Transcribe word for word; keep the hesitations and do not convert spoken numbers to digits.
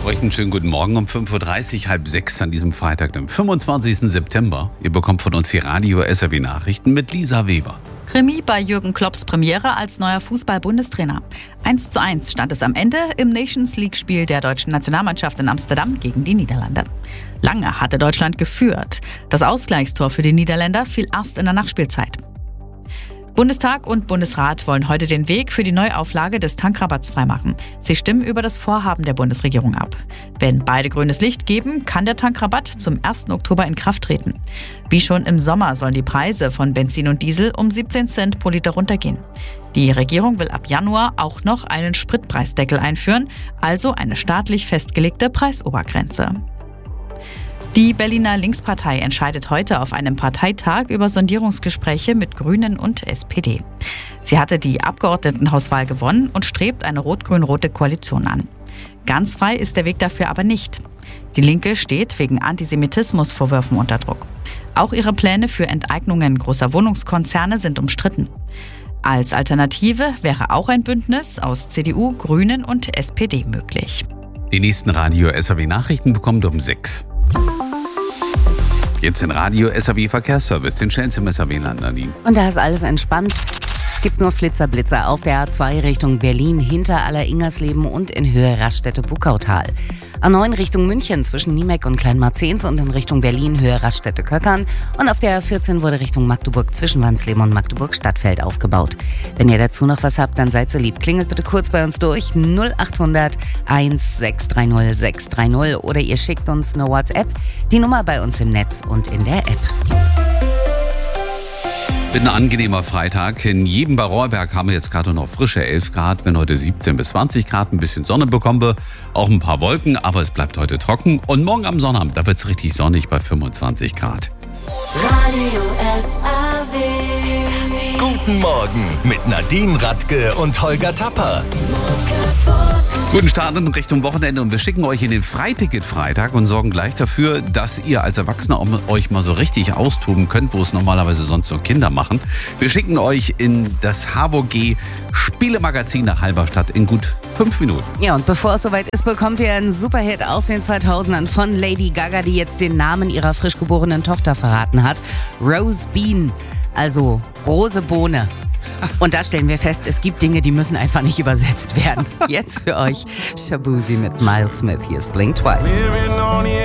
Euch einen schönen guten Morgen um fünf Uhr dreißig, halb sechs an diesem Freitag, dem fünfundzwanzigsten September. Ihr bekommt von uns die Radio S R W Nachrichten mit Lisa Weber. Remis bei Jürgen Klopps Premiere als neuer Fußball-Bundestrainer. eins zu eins stand es am Ende im Nations-League-Spiel der deutschen Nationalmannschaft in Amsterdam gegen die Niederlande. Lange hatte Deutschland geführt. Das Ausgleichstor für die Niederländer fiel erst in der Nachspielzeit. Bundestag und Bundesrat wollen heute den Weg für die Neuauflage des Tankrabatts freimachen. Sie stimmen über das Vorhaben der Bundesregierung ab. Wenn beide grünes Licht geben, kann der Tankrabatt zum ersten Oktober in Kraft treten. Wie schon im Sommer sollen die Preise von Benzin und Diesel um siebzehn Cent pro Liter runtergehen. Die Regierung will ab Januar auch noch einen Spritpreisdeckel einführen, also eine staatlich festgelegte Preisobergrenze. Die Berliner Linkspartei entscheidet heute auf einem Parteitag über Sondierungsgespräche mit Grünen und S P D. Sie hatte die Abgeordnetenhauswahl gewonnen und strebt eine rot-grün-rote Koalition an. Ganz frei ist der Weg dafür aber nicht. Die Linke steht wegen Antisemitismusvorwürfen unter Druck. Auch ihre Pläne für Enteignungen großer Wohnungskonzerne sind umstritten. Als Alternative wäre auch ein Bündnis aus C D U, Grünen und S P D möglich. Die nächsten Radio S R W Nachrichten bekommt um sechs. Jetzt in Radio S R W Verkehrsservice, den schnellsten im S R W-Land, Nadine. Und da ist alles entspannt. Es gibt nur Flitzer-Blitzer auf der A zwei Richtung Berlin, hinter Aller-Ingersleben und in Höhe Raststätte-Buckautal. A neun Richtung München zwischen Niemeck und Kleinmarzens und in Richtung Berlin Höhe Raststätte-Köckern. Und auf der A vierzehn wurde Richtung Magdeburg zwischen Wansleben und Magdeburg-Stadtfeld aufgebaut. Wenn ihr dazu noch was habt, dann seid so lieb. Klingelt bitte kurz bei uns durch null acht hundert eins sechs drei null sechs drei null oder ihr schickt uns eine WhatsApp. Die Nummer bei uns im Netz und in der App. Wird ein angenehmer Freitag. In jedem Barohrberg haben wir jetzt gerade noch frische elf Grad. Wenn heute siebzehn bis zwanzig Grad, ein bisschen Sonne bekommen wir, auch ein paar Wolken, aber es bleibt heute trocken. Und morgen am Sonnabend, da wird es richtig sonnig bei fünfundzwanzig Grad. Radio S R W. Guten Morgen mit Nadine Radke und Holger Tapper. Guten Start in Richtung Wochenende und wir schicken euch in den Freiticket-Freitag und sorgen gleich dafür, dass ihr als Erwachsene auch euch mal so richtig austoben könnt, wo es normalerweise sonst nur Kinder machen. Wir schicken euch in das H W G Spielemagazin nach Halberstadt in gut fünf Minuten. Ja, und bevor es soweit ist, bekommt ihr einen Superhit aus den zweitausendern von Lady Gaga, die jetzt den Namen ihrer frisch geborenen Tochter verraten hat. Rose Bean, also Rose Bohne. Und da stellen wir fest, es gibt Dinge, die müssen einfach nicht übersetzt werden. Jetzt für euch Shaboozey mit Miles Smith. Hier ist Blink Twice.